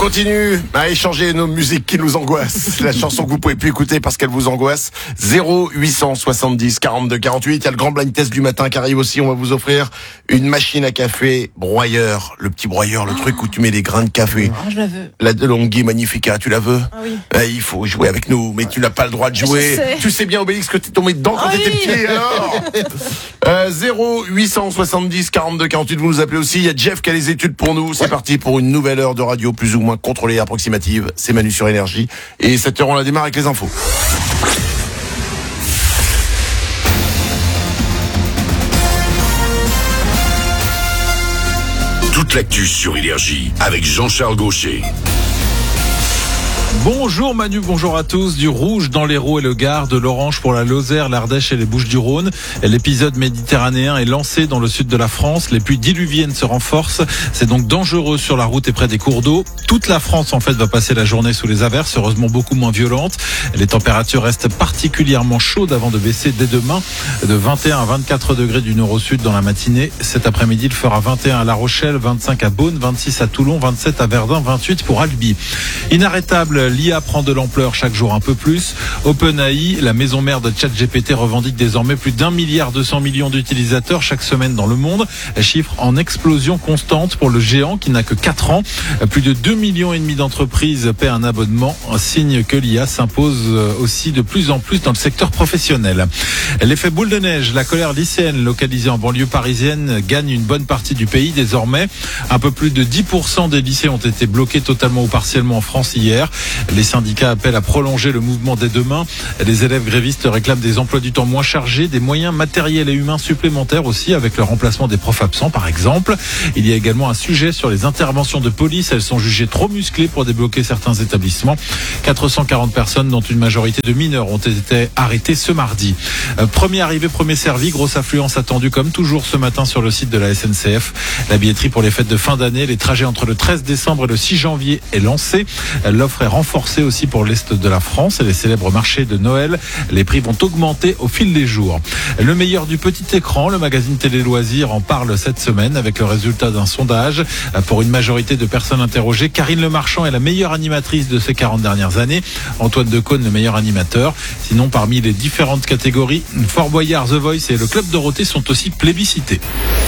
continue à échanger nos musiques qui nous angoissent. La chanson que vous pouvez plus écouter parce qu'elle vous angoisse. 0870 42 48. Il y a le grand blind test du matin qui arrive aussi. On va vous offrir une machine à café broyeur. Le petit broyeur, le truc où tu mets les grains de café. Oh, je la veux. La DeLonghi Magnifica, tu la veux? Ah oui. Il faut jouer avec nous, mais tu n'as pas le droit de jouer. Je sais. Tu sais bien, Obélix, que t'es tombé dedans quand t'étais petit, alors 0870 42 48, vous nous appelez aussi. Il y a Jeff qui a les études pour nous. C'est parti pour une nouvelle heure de radio plus ou moins contrôlée, approximative. C'est Manu sur Énergie. Et cette heure, on la démarre avec les infos. Toute l'actu sur Énergie avec Jean-Charles Gaucher. Bonjour Manu, bonjour à tous. Du rouge dans l'Hérault et le Gard, de l'orange pour la Lozère, l'Ardèche et les Bouches-du-Rhône. L'épisode méditerranéen est lancé dans le sud de la France. Les pluies diluviennes se renforcent. C'est donc dangereux sur la route et près des cours d'eau. Toute la France en fait va passer la journée sous les averses, heureusement beaucoup moins violentes. Les températures restent particulièrement chaudes avant de baisser dès demain de 21 à 24 degrés du nord au sud dans la matinée. Cet après-midi, il fera 21 à La Rochelle, 25 à Beaune, 26 à Toulon, 27 à Verdun, 28 pour Albi. Inarrêtable, l'IA prend de l'ampleur chaque jour un peu plus. OpenAI, la maison mère de ChatGPT, revendique désormais plus d'1,2 milliard d'utilisateurs chaque semaine dans le monde. Chiffre en explosion constante pour le géant qui n'a que 4 ans. Plus de 2,5 millions d'entreprises paient un abonnement. Un signe que l'IA s'impose aussi de plus en plus dans le secteur professionnel. L'effet boule de neige, la colère lycéenne localisée en banlieue parisienne gagne une bonne partie du pays désormais. Un peu plus de 10% des lycées ont été bloqués totalement ou partiellement en France hier. Les syndicats appellent à prolonger le mouvement dès demain. Les élèves grévistes réclament des emplois du temps moins chargés, des moyens matériels et humains supplémentaires aussi, avec le remplacement des profs absents par exemple. Il y a également un sujet sur les interventions de police. Elles sont jugées trop musclées pour débloquer certains établissements. 440 personnes, dont une majorité de mineurs, ont été arrêtées ce mardi. Premier arrivé, premier servi. Grosse affluence attendue comme toujours ce matin sur le site de la SNCF. La billetterie pour les fêtes de fin d'année, les trajets entre le 13 décembre et le 6 janvier est lancée. L'offre est renforcée aussi pour l'Est de la France et les célèbres marchés de Noël. Les prix vont augmenter au fil des jours. Le meilleur du petit écran, le magazine Télé Loisirs en parle cette semaine avec le résultat d'un sondage. Pour une majorité de personnes interrogées, Karine Le Marchand est la meilleure animatrice de ces 40 dernières années. Antoine Decaune, le meilleur animateur. Sinon, parmi les différentes catégories, Fort Boyard, The Voice et le Club Dorothée sont aussi plébiscités.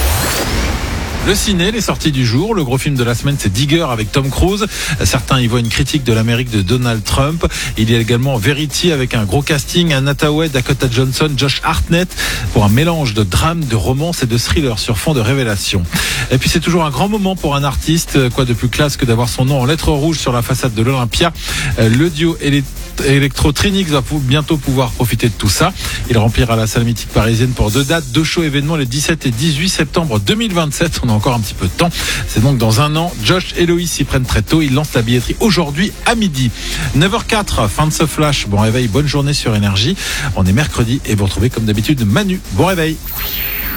Le ciné, les sorties du jour. Le gros film de la semaine, c'est Digger avec Tom Cruise. Certains y voient une critique de l'Amérique de Donald Trump. Il y a également Verity avec un gros casting. Anne Hathaway, Dakota Johnson, Josh Hartnett pour un mélange de drame, de romance et de thriller sur fond de révélation. Et puis c'est toujours un grand moment pour un artiste. Quoi de plus classe que d'avoir son nom en lettres rouges sur la façade de l'Olympia. Le duo Electro Trinix va bientôt pouvoir profiter de tout ça. Il remplira la salle mythique parisienne pour 2 dates, 2 shows événements les 17 et 18 septembre 2027. On a encore un petit peu de temps. C'est donc dans un an. Josh et Loïs s'y prennent très tôt. Ils lancent la billetterie aujourd'hui à midi. 9h04, fin de ce flash. Bon réveil, bonne journée sur Énergie. On est mercredi et vous retrouvez comme d'habitude Manu. Bon réveil.